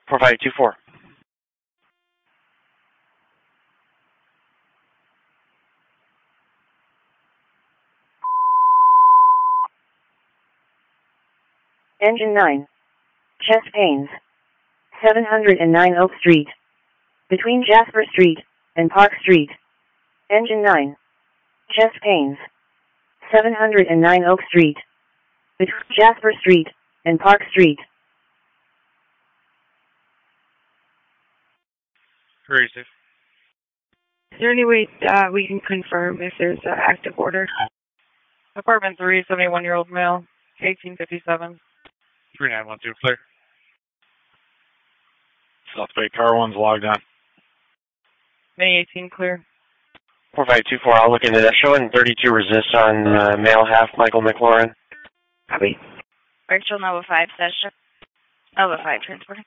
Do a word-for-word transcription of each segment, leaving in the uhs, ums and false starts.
four five two four. Engine nine. Chest pains. seven hundred nine Oak Street. Between Jasper Street and Park Street. Engine nine. Chest pains. seven hundred nine Oak Street. Between Jasper Street and Park Street. Very safe. Is there any way uh, we can confirm if there's an active order? Apartment three, seventy-one-year-old male, eighteen fifty-seven. three nine one two, clear. South Bay, car one's logged on. May eighteen, clear. four five two four, I'll look into that. Showing thirty-two resist on uh, male half, Michael McLaurin. Copy. Virtual Nova five session. Nova five transporting.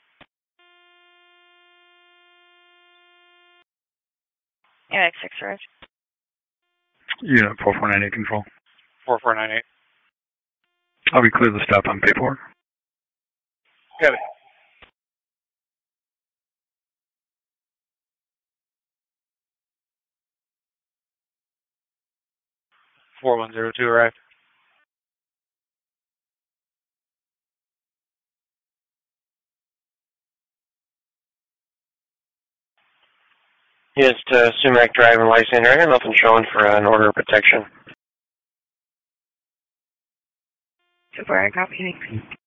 A X six, right? Unit four four nine eight control. four four nine eight. I'll be clear the stop on paperwork. Got it. four one zero two arrived. Yes, to Sumac Drive and Lysander. I got nothing showing for an order of protection. So far, I copy.